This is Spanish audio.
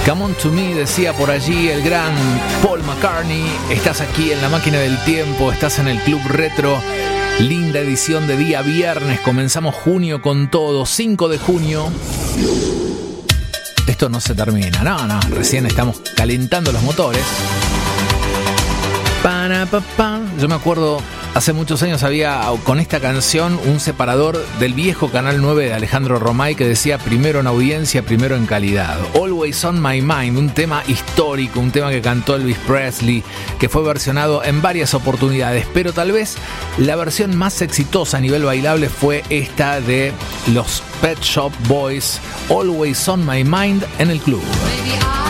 Come on to me, decía por allí el gran Paul McCartney. Estás aquí en la máquina del tiempo, estás en el Club Retro. Linda edición de día viernes, comenzamos junio con todo, 5 de junio. Esto no se termina, no, recién estamos calentando los motores. Yo me acuerdo, hace muchos años había con esta canción un separador del viejo Canal 9 de Alejandro Romay que decía primero en audiencia, primero en calidad. Always on My Mind, un tema histórico, un tema que cantó Elvis Presley, que fue versionado en varias oportunidades, pero tal vez la versión más exitosa a nivel bailable fue esta de los Pet Shop Boys, Always on My Mind, en el club.